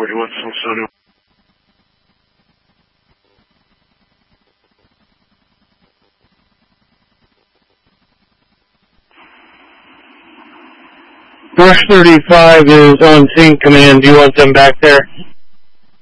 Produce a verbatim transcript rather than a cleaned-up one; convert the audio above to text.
forty-one, Smithsonian. Brush thirty-five is on sync command. Do you want them back there?